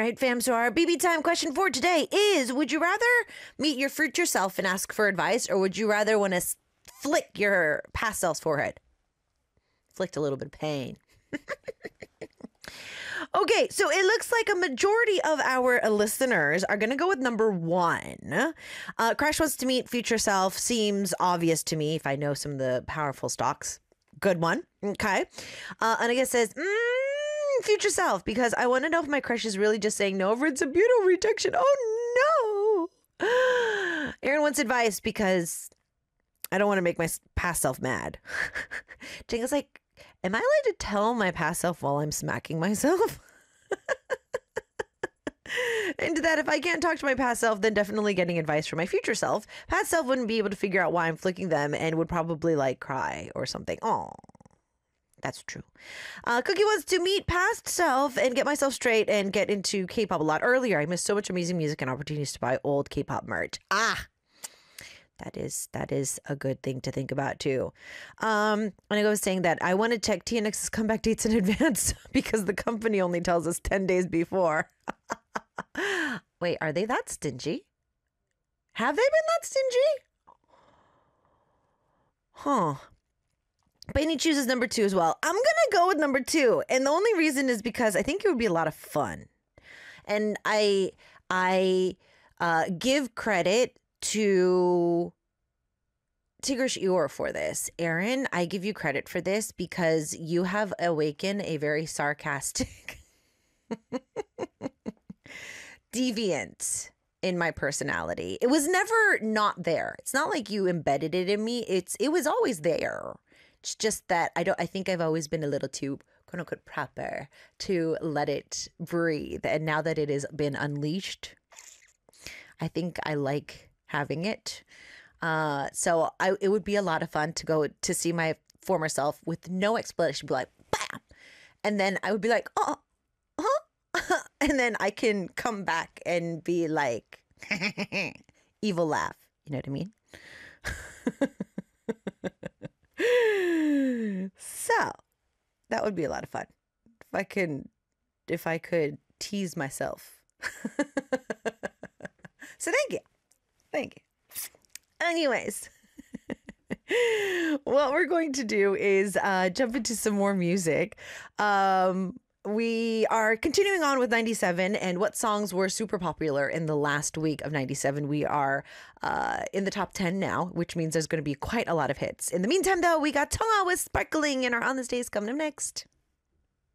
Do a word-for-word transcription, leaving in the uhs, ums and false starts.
right, fam. So our B B time question for today is, would you rather meet your future self and ask for advice, or would you rather want to s- flick your past self's forehead? Flicked a little bit of pain. Okay, so it looks like a majority of our listeners are going to go with number one. Uh, Crash wants to meet future self. Seems obvious to me if I know some of the powerful stocks. Good one. Okay. Uh, and I guess says, mm, future self, because I want to know if my crush is really just saying no over it's a beautiful rejection. Oh, no. Aaron wants advice because I don't want to make my past self mad. Jenga's like, am I allowed to tell my past self while I'm smacking myself? And that if I can't talk to my past self, then definitely getting advice from my future self. Past self wouldn't be able to figure out why I'm flicking them and would probably like cry or something. Oh, that's true. Uh, Cookie wants to meet past self and get myself straight and get into K-pop a lot earlier. I missed so much amazing music and opportunities to buy old K-pop merch. Ah, That is that is a good thing to think about too. Um, and I was saying that I want to check T N X's comeback dates in advance because the company only tells us ten days before. Wait, are they that stingy? Have they been that stingy? Huh. Bainey chooses number two as well. I'm gonna go with number two, and the only reason is because I think it would be a lot of fun, and I I uh, give credit to Tigrish Eeyore for this. Aaron, I give you credit for this because you have awakened a very sarcastic deviant in my personality. It was never not there. It's not like you embedded it in me. It's it was always there. It's just that I don't I think I've always been a little too quote unquote proper to let it breathe. And now that it has been unleashed, I think I like having it. Uh, so I, it would be a lot of fun to go to see my former self with no explanation, be like, bam. And then I would be like, oh, huh? And then I can come back and be like, evil laugh. You know what I mean? So that would be a lot of fun. If I can, if I could tease myself. So thank you. Thank you. Anyways, what we're going to do is uh, jump into some more music. Um, we are continuing on with ninety-seven and what songs were super popular in the last week of ninety-seven. We are uh, in the top ten now, which means there's going to be quite a lot of hits. In the meantime, though, we got Tonga with Sparkling and our On This Day is coming up next.